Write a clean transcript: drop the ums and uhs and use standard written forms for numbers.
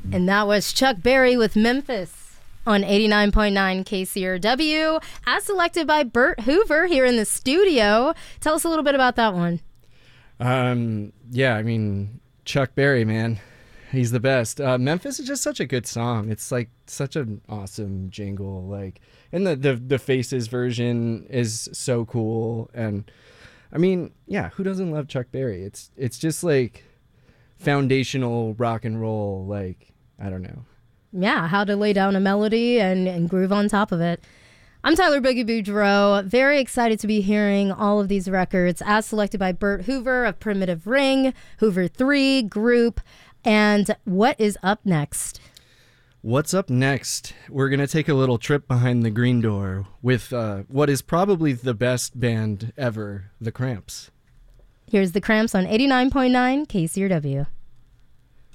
And that was Chuck Berry with Memphis on 89.9 KCRW, as selected by Bert Hoover here in the studio. Tell us a little bit about that one. Yeah, I mean, Chuck Berry, man. He's the best. Memphis is just such a good song. It's like such an awesome jingle. Like, and the Faces version is so cool. And I mean, yeah, who doesn't love Chuck Berry? It's just like foundational rock and roll. Like, I don't know. Yeah, how to lay down a melody and groove on top of it. I'm Tyler Boogie Boudreaux. Very excited to be hearing all of these records as selected by Bert Hoover of Primitive Ring, Hoover 3, Group. And what is up next? What's up next? We're going to take a little trip behind the green door with what is probably the best band ever, The Cramps. Here's The Cramps on 89.9 KCRW.